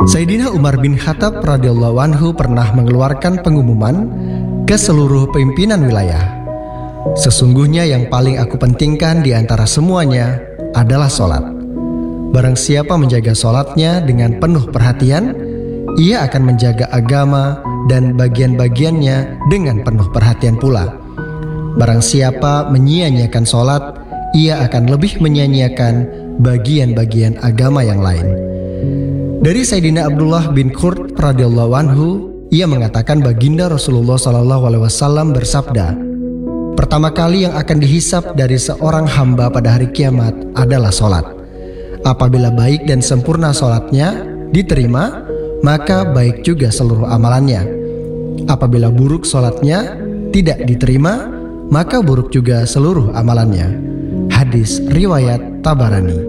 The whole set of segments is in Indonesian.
Sayyidina Umar bin Khattab radhiyallahu anhu pernah mengeluarkan pengumuman ke seluruh pimpinan wilayah. Sesungguhnya yang paling aku pentingkan di antara semuanya adalah sholat. Barang siapa menjaga sholatnya dengan penuh perhatian, ia akan menjaga agama dan bagian-bagiannya dengan penuh perhatian pula. Barang siapa menyia-nyiakan sholat, ia akan lebih menyia-nyiakan bagian-bagian agama yang lain. Dari Sayyidina Abdullah bin Qurt radhiyallahu anhu, ia mengatakan baginda Rasulullah SAW bersabda, pertama kali yang akan dihisap dari seorang hamba pada hari kiamat adalah sholat. Apabila baik dan sempurna sholatnya diterima, maka baik juga seluruh amalannya. Apabila buruk sholatnya tidak diterima, maka buruk juga seluruh amalannya. Hadis riwayat Tabarani.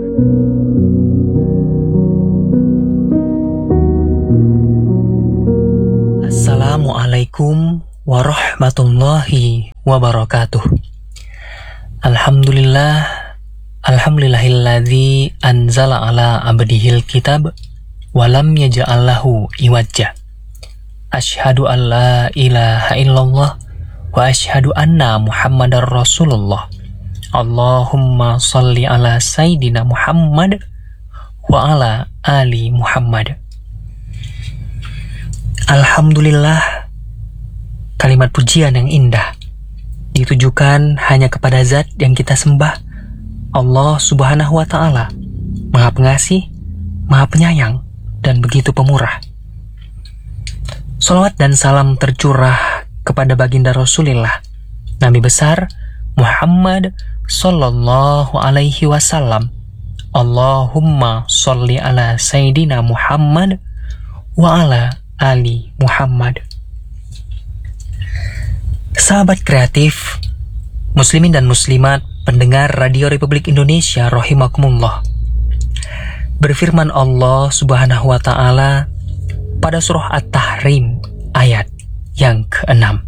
Assalamualaikum warahmatullahi wabarakatuh. Alhamdulillahilladzi anzala ala abdihil kitab walam yaj'allahu iwajja. Asyhadu an la ilaha illallah wa asyhadu anna Muhammadar Rasulullah. Allahumma shalli ala Sayyidina Muhammad wa ala ali Muhammad. Alhamdulillah, kalimat pujian yang indah ditujukan hanya kepada zat yang kita sembah, Allah Subhanahu wa Ta'ala, Maha Pengasih, Maha Penyayang, dan begitu pemurah. Salawat dan salam tercurah kepada baginda Rasulullah, Nabi besar Muhammad Sallallahu Alaihi Wasallam. Allahumma sholli ala Sayyidina Muhammad wa ala Ali Muhammad. Sahabat kreatif, muslimin dan muslimat, pendengar Radio Republik Indonesia rahimakumullah. Berfirman Allah Subhanahu wa Ta'ala pada surah At-Tahrim ayat yang ke-6.